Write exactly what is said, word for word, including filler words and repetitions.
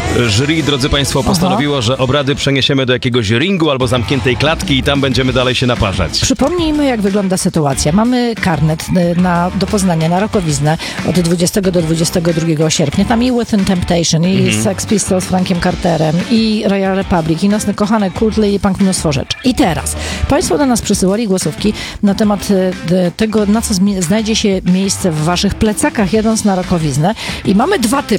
Jury, drodzy Państwo, postanowiło, Aha. że obrady przeniesiemy do jakiegoś ringu albo zamkniętej klatki i tam będziemy dalej się naparzać. Przypomnijmy, jak wygląda sytuacja. Mamy karnet na, do Poznania na rokowiznę od dwudziestego do dwudziestego drugiego sierpnia. Tam i Within Temptation, i mhm. Sex Pistols z Frankiem Carterem, i Royal Republic, i Nocny Kochanek, Coldplay, i Punk Mnóstwo Rzeczy. I teraz Państwo do nas przysyłali głosówki na temat de, tego, na co zmi- znajdzie się miejsce w Waszych plecakach, jadąc na rokowiznę. I mamy dwa typy.